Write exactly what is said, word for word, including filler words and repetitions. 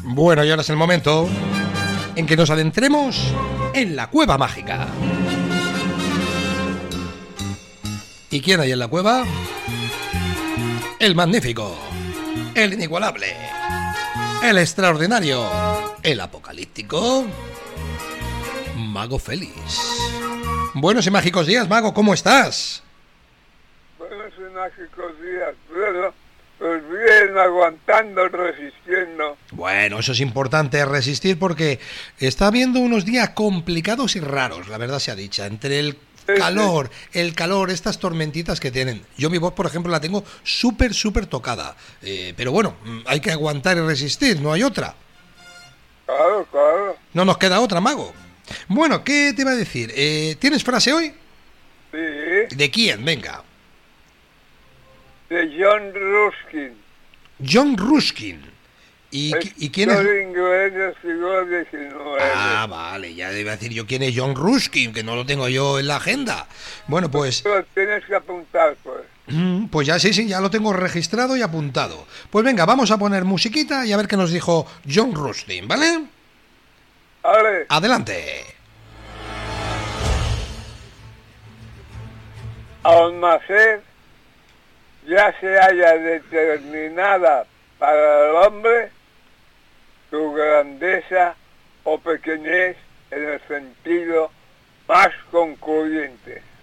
Bueno, y ahora es el momento en que nos adentremos en la cueva mágica. ¿Y quién hay en la cueva? El magnífico, el inigualable, el extraordinario, el apocalíptico, Mago Félix. Buenos y mágicos días, Mago, ¿cómo estás? Buenos y mágicos días, bueno, pues bien, aguantando, resistiendo. Bueno, eso es importante, resistir, porque está habiendo unos días complicados y raros, la verdad sea dicha, entre el calor, el calor, estas tormentitas que tienen. Yo mi voz, por ejemplo, la tengo súper, súper tocada, eh, pero bueno, hay que aguantar y resistir, no hay otra. Claro, claro. No nos queda otra, Mago. Bueno, ¿qué te iba a decir? Eh, ¿Tienes frase hoy? Sí. ¿De quién? Venga. De John Ruskin. John Ruskin. ¿Y, ¿y quién es? Inglés del siglo diecinueve. Ah, vale, ya debe decir yo quién es John Ruskin, que no lo tengo yo en la agenda. Bueno, pues... Lo tienes que apuntar, pues. Pues ya sí, sí, ya lo tengo registrado y apuntado. Pues venga, vamos a poner musiquita y a ver qué nos dijo John Ruskin, ¿vale? Vale. Adelante. Al nacer ya se halla determinada para el hombre su grandeza o pequeñez en el sentido más concluyente.